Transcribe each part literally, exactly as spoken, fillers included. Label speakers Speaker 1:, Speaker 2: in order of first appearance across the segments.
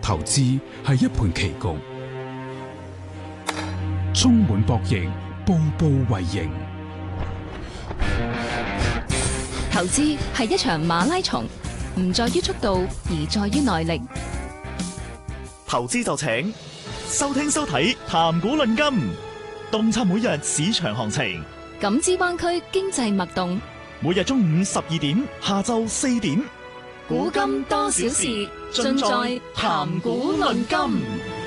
Speaker 1: 投資係一盤棋局，充滿博弈，步步為營。
Speaker 2: 投資係一場馬拉松，唔在於速度，而在於耐力。
Speaker 3: 投資就請收聽收睇談股論金，洞察每日市場行情，
Speaker 2: 感知灣區經濟脈動。
Speaker 3: 每日中午十二點，下晝四點，
Speaker 2: 古今多少事，盡在談股論金。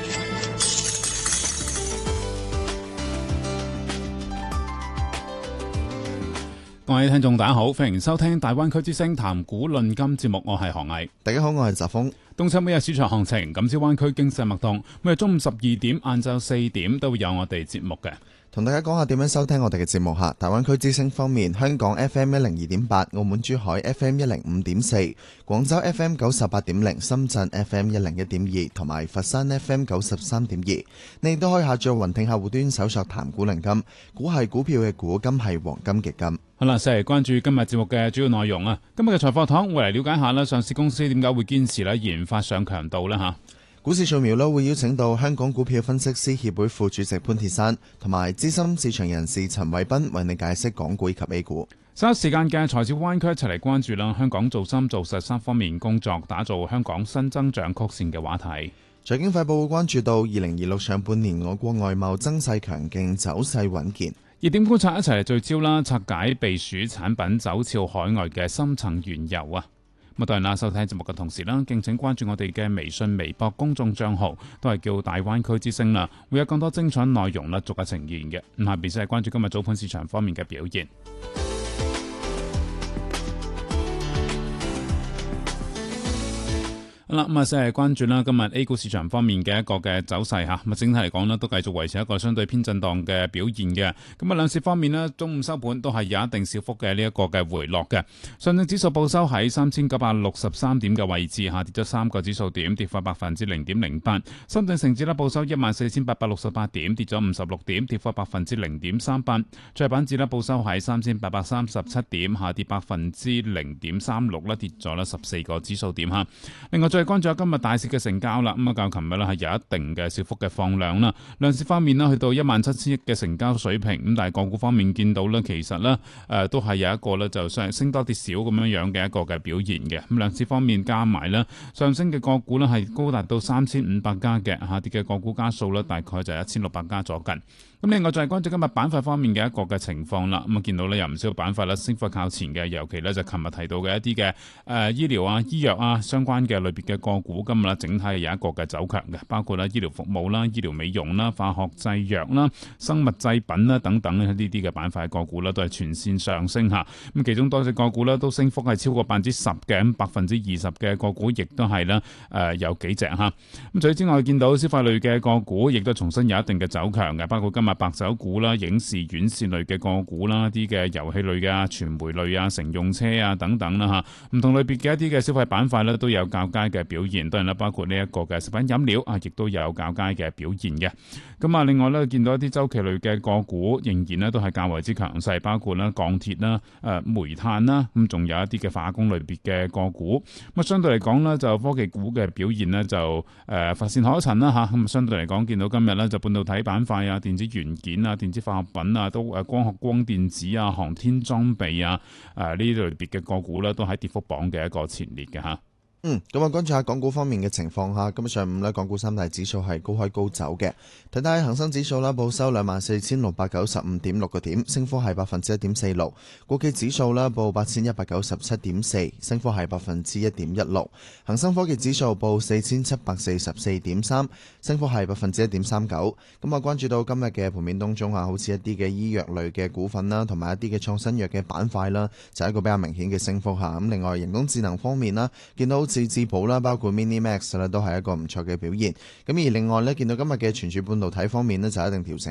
Speaker 4: 各位聽眾大家好，歡迎收聽大灣區之聲談股論金節目，我係何毅。
Speaker 5: 大家好，我係澤峰。
Speaker 4: 洞察每日市場行情，感知灣區經濟脈動。每日中午十二點、晏晝四點都會有我哋節目嘅。
Speaker 5: 同大家講下點樣收聽我哋嘅節目吓。大灣區之聲方面，香港 F M 一零二點八，澳門珠海 F M 一零五點四，廣州 F M 九十八點零，深圳 F M 一零一點二，同埋佛山 F M 九十三點二。你亦都可以下載雲聽客戶端搜索談股論金，股係股票嘅股，金係黃金嘅金。
Speaker 4: 好啦，先嚟關注今日節目嘅主要內容啊。今日嘅財貨堂會嚟了解下啦，上市公司點解會堅持咧研發上強度呢？吓。
Speaker 5: 股市掃描咧會邀請到香港股票分析師協會副主席潘鐵珊同埋資深市場人士陳偉斌為你解釋港股以及 A 股。
Speaker 4: 稍後時間嘅財經灣區一齊嚟關注啦，香港做深做實三方面工作，打造香港新增長曲線嘅話題。
Speaker 5: 財經快報會關注到二零二六上半年我國外貿增勢強勁，走勢穩健。
Speaker 4: 熱點觀察一齊嚟聚焦啦，拆解避暑產品走俏海外嘅深層緣由啊！咁當然啦，收聽節目嘅同時啦，敬請關注我哋嘅微信、微博公眾帳號，都係叫大灣區之聲啦，會有更多精彩內容啦，逐一呈現嘅。咁下邊先係關注今日早盤市場方面嘅表現。好啦，咁啊，先係關注啦，今日 A 股市場方面嘅一個嘅走勢吓，咁啊，整體嚟講咧，都繼續維持一個相對偏震盪嘅表現嘅。咁啊，兩市方面咧，中午收盤都係有一定小幅嘅呢一個嘅回落嘅。上證指數報收喺三千九百六十三點嘅位置，下跌咗三個指數點，跌幅百分之零點零八。深證成指咧報收一萬四千八百六十八點，跌咗五十六點，跌幅百分之零點三八。創業板指咧報收喺三千八百三十七點，下跌百分之零點三六啦，跌咗啦十四個指數點吓。另外再關注今日大市嘅成交啦，咁啊較琴日咧係有一定嘅小幅嘅放量啦。兩市方面咧去到一萬七千億嘅成交水平，咁但係個股方面見到咧，其實咧誒都係有一個咧就上升多跌少咁樣樣嘅一個嘅表現嘅。咁兩市方面加埋咧，上升嘅個股咧係高達到三千五百家嘅，下跌嘅個股家數咧大概就係一千六百家左近。咁另外就係關注今日板塊方面嘅一個嘅情況啦。咁啊見到咧有唔少板塊咧升幅靠前嘅，尤其咧就琴日提到嘅一啲嘅誒醫療啊、醫藥啊相關嘅類別嘅個股，今日咧整體有一個嘅走強嘅，包括咧醫療服務啦、醫療美容啦、化學製藥啦、生物製品啦等等呢啲嘅板塊個股咧都係全線上升吓。咁其中多隻個股咧都升幅係超過百分之十嘅，咁百分之二十嘅個股亦都係咧誒有幾隻吓。咁除此之外，見到消費類嘅個股亦都重新有一定嘅走強嘅，包括今日白酒股啦、影視院線類嘅個股啦、啲嘅遊戲類嘅傳媒類啊、乘用車啊等等啦吓。唔同類別嘅一啲嘅消費板塊咧都有較佳嘅表現，當然啦，包括呢一個嘅食品飲料啊，亦都有較佳嘅表現嘅。咁啊，另外咧見到一啲周期類嘅個股仍然咧都係較為之強勢，包括啦鋼鐵啦、誒煤炭啦，咁仲有一啲嘅化工類別嘅個股。咁啊，相對嚟講咧就科技股嘅表現咧就誒乏善可陳啦吓。咁啊，相對嚟講見到今日咧就半導體板塊啊、電子元件啊、電子化學品啊，都誒光學光電子啊、航天裝備啊誒呢類別嘅個股咧都喺跌幅榜嘅一個前列嘅吓。
Speaker 5: 嗯，咁啊，關注下港股方面嘅情況下，今日上午呢，港股三大指數係高開高走嘅。睇睇恒生指數啦，報收兩萬四千六百九十五點六個點，升幅係百分之一點四六。國企指數啦，報八千一百九十七點四，升幅係百分之一點一六。恒生科技指數報四千七百四十四點三，升幅係百分之一點三九。咁啊，關注到今日嘅盤面當中啊，好似一啲嘅醫藥類嘅股份啦，同埋一啲嘅創新藥嘅板塊啦，就係一個比較明顯嘅升幅吓。咁另外人工智能方面啦，見到智智寶啦，包括 Minimax 啦，都係一個唔錯嘅表現。咁而另外咧，見到今日嘅存儲半導體方面呢，就一定調整。